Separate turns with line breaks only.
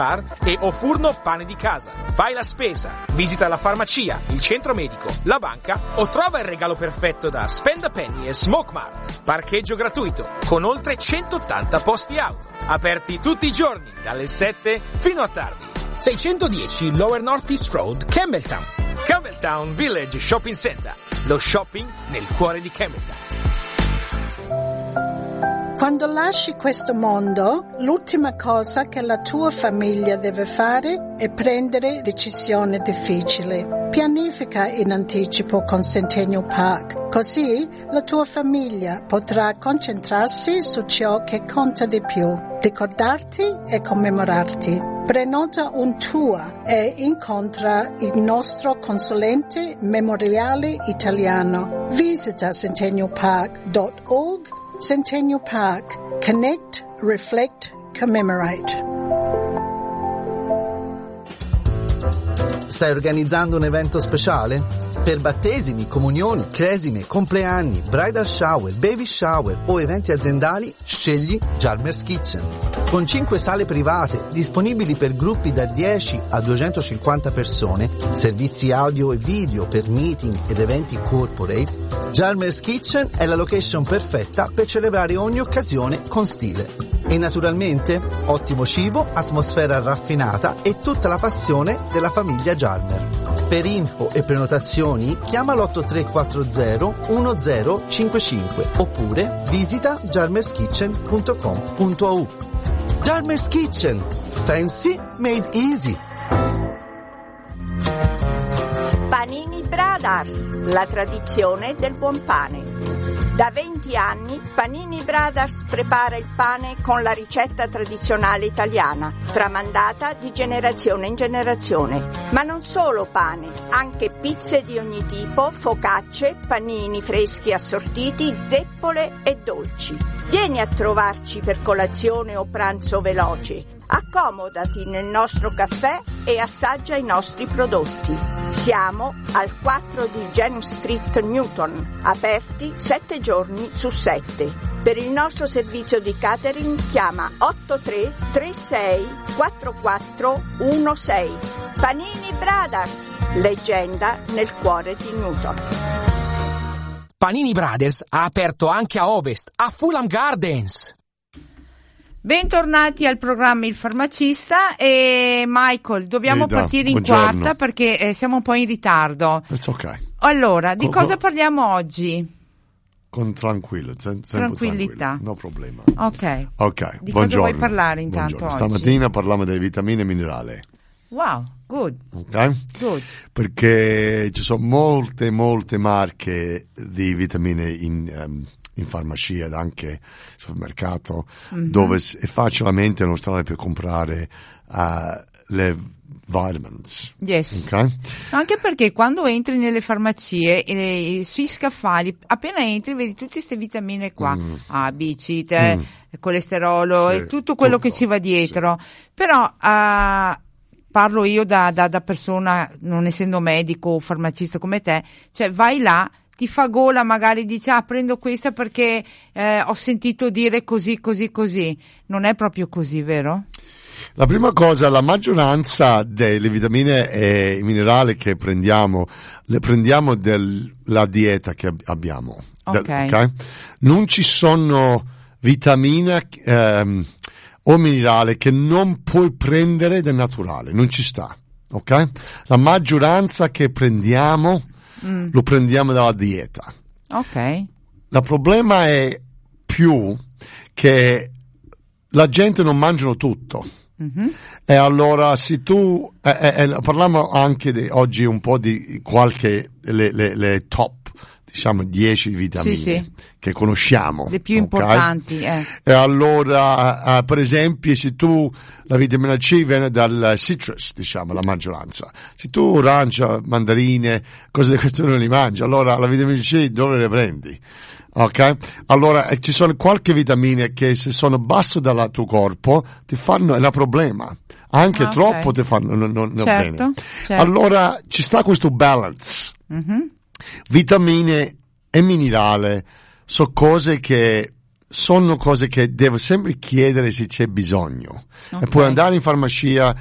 e O Furno Pane di Casa. Fai la spesa, visita la farmacia, il centro medico, la banca o trova il regalo perfetto da Spend a Penny e Smoke Mart. Parcheggio gratuito con oltre 180 posti auto, aperti tutti i giorni dalle 7 fino a tardi. 610 Lower North East Road, Campbelltown. Campbelltown Village Shopping Center. Lo shopping nel cuore di Campbelltown.
Quando lasci questo mondo, l'ultima cosa che la tua famiglia deve fare è prendere decisioni difficili. Pianifica in anticipo con Centennial Park, così la tua famiglia potrà concentrarsi su ciò che conta di più, ricordarti e commemorarti. Prenota un tour e incontra il nostro consulente memoriale italiano. Visita centennialpark.org. Centennial Park. Connect, reflect, commemorate.
Stai organizzando un evento speciale? Per battesimi, comunioni, cresime, compleanni, bridal shower, baby shower o eventi aziendali, scegli Jarmer's Kitchen. Con 5 sale private disponibili per gruppi da 10 a 250 persone, servizi audio e video per meeting ed eventi corporate, Jarmer's Kitchen è la location perfetta per celebrare ogni occasione con stile. E naturalmente ottimo cibo, atmosfera raffinata e tutta la passione della famiglia Jarmer. Per info e prenotazioni chiama l'8340 1055 oppure visita jarmerskitchen.com.au. Jarmer's Kitchen, fancy made easy.
Panini Brothers, la tradizione del buon pane. Da 20 anni Panini Brothers prepara il pane con la ricetta tradizionale italiana, tramandata di generazione in generazione. Ma non solo pane, anche pizze di ogni tipo, focacce, panini freschi assortiti, zeppole e dolci. Vieni a trovarci per colazione o pranzo veloce. Accomodati nel nostro caffè e assaggia i nostri prodotti. Siamo al 4 di James Street, Newton, aperti 7 giorni su 7. Per il nostro servizio di catering chiama 8336 4416. Panini Brothers, leggenda nel cuore di Newton.
Panini Brothers ha aperto anche a Ovest, a Fulham Gardens.
Bentornati al programma Il Farmacista e Michael, dobbiamo partire in quarta perché siamo un po' in ritardo.
It's okay.
Allora, di cosa parliamo oggi?
Con tranquillità. No problema.
Ok.
Di
cosa vuoi parlare intanto oggi?
Stamattina parliamo delle vitamine minerali.
Wow, good.
Ok?
Good.
Perché ci sono molte marche di vitamine in farmacia ed anche sul mercato, dove è facilmente in Australia per comprare le vitamins.
Yes.
Okay?
Anche perché quando entri nelle farmacie sui scaffali, appena entri vedi tutte queste vitamine qua, A, B, C, colesterolo e tutto quello che ci va dietro. Sì. Però parlo io da persona, non essendo medico o farmacista come te, cioè vai là, ti fa gola, magari dici prendo questa perché ho sentito dire così. Non è proprio così, vero?
La prima cosa, la maggioranza delle vitamine e i minerali che prendiamo, le prendiamo dalla dieta che abbiamo. Okay? Non ci sono vitamine o minerali che non puoi prendere del naturale, non ci sta. Ok? La maggioranza che prendiamo lo prendiamo dalla dieta.
Ok.
Il problema è più che la gente non mangiano tutto. E allora se tu parliamo anche oggi un po' di qualche le top, diciamo 10 vitamine che conosciamo,
le più importanti.
E allora per esempio se tu la vitamina C viene dal citrus, diciamo la maggioranza, se tu arancia, mandarine, cose di questo non li mangi, allora la vitamina C dove le prendi? Ok? Allora ci sono qualche vitamine che se sono basso dal tuo corpo ti fanno un problema, anche troppo ti fanno non bene. Certo. Allora ci sta questo balance. Vitamine e minerali sono cose che sono cose che devo sempre chiedere se c'è bisogno.
Okay.
E puoi andare in farmacia